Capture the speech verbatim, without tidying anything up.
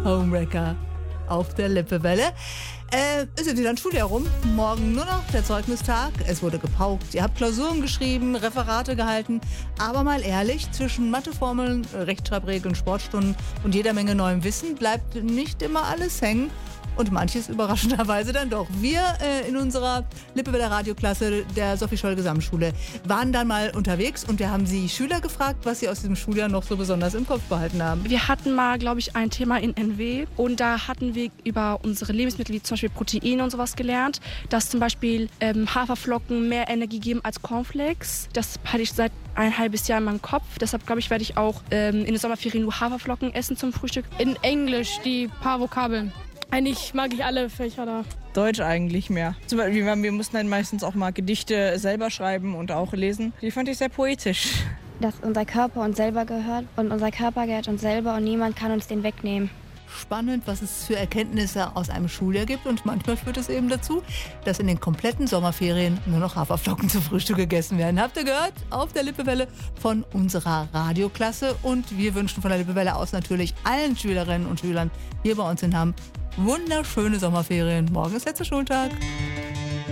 Homewrecker auf der Lippewelle. Äh, ist jetzt wieder ein Schuljahr rum. Morgen nur noch der Zeugnistag. Es wurde gepaukt. Ihr habt Klausuren geschrieben, Referate gehalten. Aber mal ehrlich, zwischen Matheformeln, Rechtschreibregeln, Sportstunden und jeder Menge neuem Wissen bleibt nicht immer alles hängen. Und manches überraschenderweise dann doch. Wir äh, in unserer Lippewelle Radioklasse der Sophie-Scholl Gesamtschule waren dann mal unterwegs und wir haben sie Schüler gefragt, was sie aus diesem Schuljahr noch so besonders im Kopf behalten haben. Wir hatten mal, glaube ich, ein Thema in N W und da hatten wir über unsere Lebensmittel, wie zum Beispiel Proteine und sowas gelernt, dass zum Beispiel ähm, Haferflocken mehr Energie geben als Cornflakes. Das hatte ich seit ein halbes Jahr in meinem Kopf. Deshalb, glaube ich, werde ich auch ähm, in den Sommerferien nur Haferflocken essen zum Frühstück. In Englisch die paar Vokabeln. Eigentlich mag ich alle Fächer da. Deutsch eigentlich mehr. Zum Beispiel, wir mussten dann meistens auch mal Gedichte selber schreiben und auch lesen. Die fand ich sehr poetisch. Dass unser Körper uns selber gehört und unser Körper gehört uns selber und niemand kann uns den wegnehmen. Spannend, was es für Erkenntnisse aus einem Schuljahr gibt und manchmal führt es eben dazu, dass in den kompletten Sommerferien nur noch Haferflocken zum Frühstück gegessen werden. Habt ihr gehört? Auf der Lippewelle von unserer Radioklasse und wir wünschen von der Lippewelle aus natürlich allen Schülerinnen und Schülern hier bei uns in Hamm wunderschöne Sommerferien. Morgen ist letzter Schultag.